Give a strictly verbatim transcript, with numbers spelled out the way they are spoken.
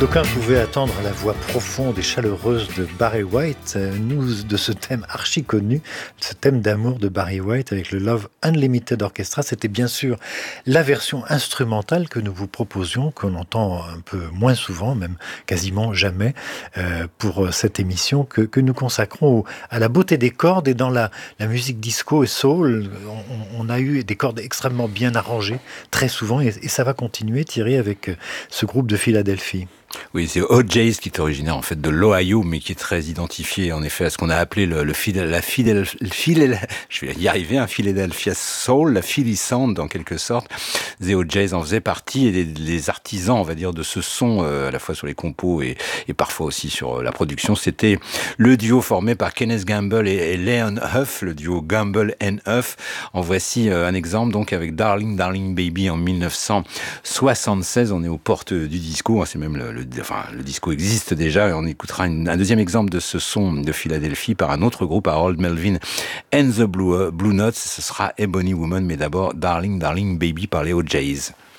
D'aucuns pouvaient attendre la voix profonde et chaleureuse de Barry White, nous de ce thème archi connu, ce thème d'amour de Barry White avec le Love Unlimited Orchestra. C'était bien sûr la version instrumentale que nous vous proposions, qu'on entend un peu moins souvent, même quasiment jamais, euh, pour cette émission que, que nous consacrons au, à la beauté des cordes. Et dans la, la musique disco et soul, on, on a eu des cordes extrêmement bien arrangées, très souvent, et, et ça va continuer, Thierry, avec ce groupe de Philadelphie. Oui, c'est O J's qui est originaire en fait de l'Ohio, mais qui est très identifié en effet à ce qu'on a appelé le, le fidèle, la fidèle, fidèle, je vais y arriver, un Philadelphia Soul, la Philly Sound en quelque sorte. The O J's en faisait partie et les, les artisans, on va dire, de ce son, euh, à la fois sur les compos et, et parfois aussi sur la production, c'était le duo formé par Kenneth Gamble et, et Leon Huff, le duo Gamble and Huff. En voici euh, un exemple donc avec Darling Darling Baby en dix-neuf cent soixante-seize. On est aux portes du disco, hein, c'est même le, le Enfin, le disco existe déjà et on écoutera une, un deuxième exemple de ce son de Philadelphie par un autre groupe, Harold Melvin and the Blue, uh, Blue Notes. Ce sera Ebony Woman, mais d'abord Darling Darling Baby par les O J's.